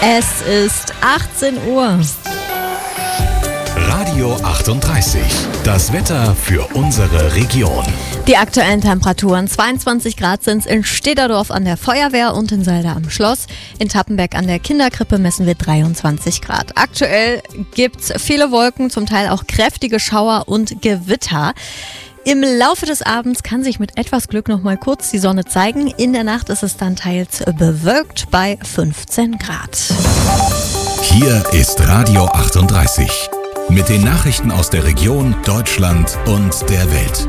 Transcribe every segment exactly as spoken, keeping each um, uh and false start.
Es ist achtzehn Uhr. Radio achtunddreißig. Das Wetter für unsere Region. Die aktuellen Temperaturen: zweiundzwanzig Grad sind es in Stederdorf an der Feuerwehr und in Salda am Schloss. In Tappenberg an der Kinderkrippe messen wir dreiundzwanzig Grad. Aktuell gibt es viele Wolken, zum Teil auch kräftige Schauer und Gewitter. Im Laufe des Abends kann sich mit etwas Glück noch mal kurz die Sonne zeigen. In der Nacht ist es dann teils bewölkt bei fünfzehn Grad. Hier ist Radio achtunddreißig. Mit den Nachrichten aus der Region, Deutschland und der Welt.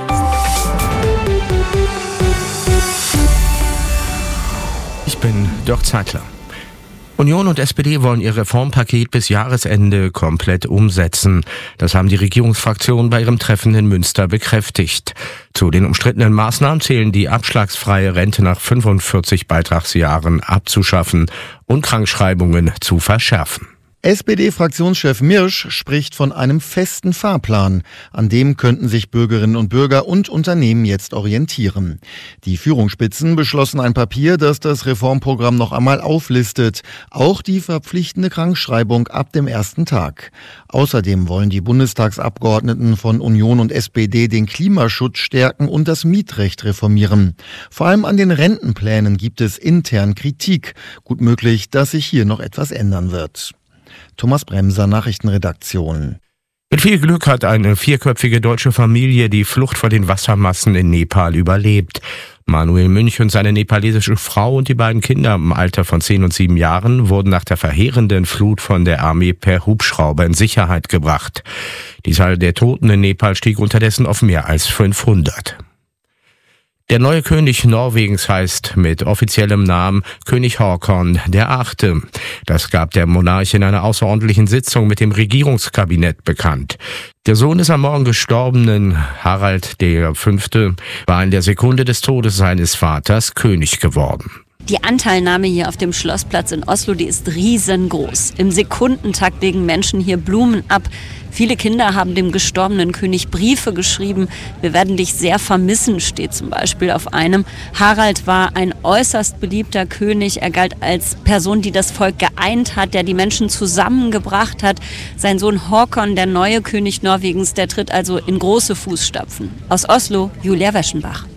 Ich bin Dirk Zeitler. Union und S P D wollen ihr Reformpaket bis Jahresende komplett umsetzen. Das haben die Regierungsfraktionen bei ihrem Treffen in Münster bekräftigt. Zu den umstrittenen Maßnahmen zählen die abschlagsfreie Rente nach fünfundvierzig Beitragsjahren abzuschaffen und Krankschreibungen zu verschärfen. S P D-Fraktionschef Mirsch spricht von einem festen Fahrplan. An dem könnten sich Bürgerinnen und Bürger und Unternehmen jetzt orientieren. Die Führungsspitzen beschlossen ein Papier, das das Reformprogramm noch einmal auflistet. Auch die verpflichtende Krankschreibung ab dem ersten Tag. Außerdem wollen die Bundestagsabgeordneten von Union und S P D den Klimaschutz stärken und das Mietrecht reformieren. Vor allem an den Rentenplänen gibt es intern Kritik. Gut möglich, dass sich hier noch etwas ändern wird. Thomas Bremser, Nachrichtenredaktion. Mit viel Glück hat eine vierköpfige deutsche Familie die Flucht vor den Wassermassen in Nepal überlebt. Manuel Münch und seine nepalesische Frau und die beiden Kinder im Alter von zehn und sieben Jahren wurden nach der verheerenden Flut von der Armee per Hubschrauber in Sicherheit gebracht. Die Zahl der Toten in Nepal stieg unterdessen auf mehr als fünfhundert. Der neue König Norwegens heißt mit offiziellem Namen König Håkon der Achte. Das gab der Monarch in einer außerordentlichen Sitzung mit dem Regierungskabinett bekannt. Der Sohn des am Morgen gestorbenen Harald der Fünfte war in der Sekunde des Todes seines Vaters König geworden. Die Anteilnahme hier auf dem Schlossplatz in Oslo, die ist riesengroß. Im Sekundentakt legen Menschen hier Blumen ab. Viele Kinder haben dem gestorbenen König Briefe geschrieben. Wir werden dich sehr vermissen, steht zum Beispiel auf einem. Harald war ein äußerst beliebter König. Er galt als Person, die das Volk geeint hat, der die Menschen zusammengebracht hat. Sein Sohn Håkon, der neue König Norwegens, der tritt also in große Fußstapfen. Aus Oslo, Julia Weschenbach.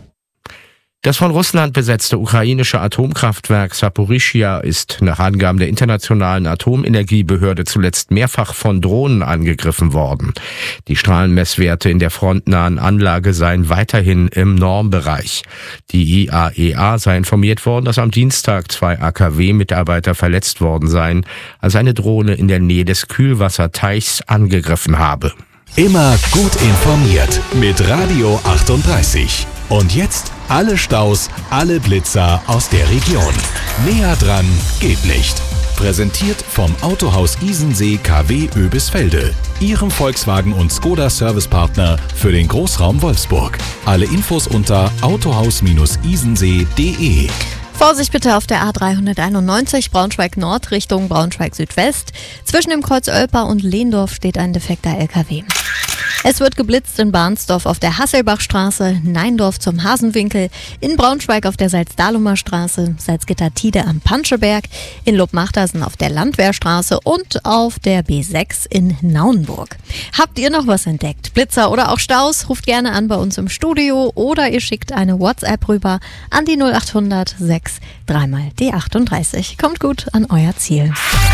Das von Russland besetzte ukrainische Atomkraftwerk Saporischschja ist nach Angaben der Internationalen Atomenergiebehörde zuletzt mehrfach von Drohnen angegriffen worden. Die Strahlenmesswerte in der frontnahen Anlage seien weiterhin im Normbereich. Die I A E A sei informiert worden, dass am Dienstag zwei A K W-Mitarbeiter verletzt worden seien, als eine Drohne in der Nähe des Kühlwasserteichs angegriffen habe. Immer gut informiert mit Radio achtunddreißig. Und jetzt alle Staus, alle Blitzer aus der Region. Näher dran geht nicht. Präsentiert vom Autohaus Isensee K W Oebisfelde. Ihrem Volkswagen und Skoda Servicepartner für den Großraum Wolfsburg. Alle Infos unter autohaus isensee punkt de. Vorsicht bitte auf der A dreihunderteinundneunzig Braunschweig Nord Richtung Braunschweig Südwest. Zwischen dem Kreuz Oelpa und Lehndorf steht ein defekter L K W. Es wird geblitzt in Barnsdorf auf der Hasselbachstraße, Neindorf zum Hasenwinkel, in Braunschweig auf der Salzdalumer Straße, Salzgitter-Tide am Panscheberg, in Lobmachtersen auf der Landwehrstraße und auf der B sechs in Naunenburg. Habt ihr noch was entdeckt? Blitzer oder auch Staus? Ruft gerne an bei uns im Studio oder ihr schickt eine WhatsApp rüber an die null achthundert sechs dreimal die achtunddreißig. Kommt gut an euer Ziel.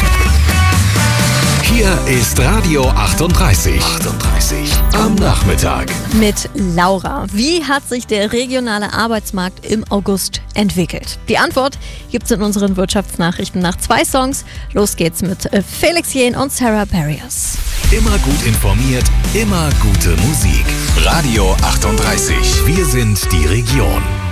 Hier ist Radio achtunddreißig. achtunddreißig am Nachmittag. Mit Laura. Wie hat sich der regionale Arbeitsmarkt im August entwickelt? Die Antwort gibt's in unseren Wirtschaftsnachrichten nach zwei Songs. Los geht's mit Felix Jähn und Sarah Barrios. Immer gut informiert, immer gute Musik. Radio achtunddreißig. Wir sind die Region.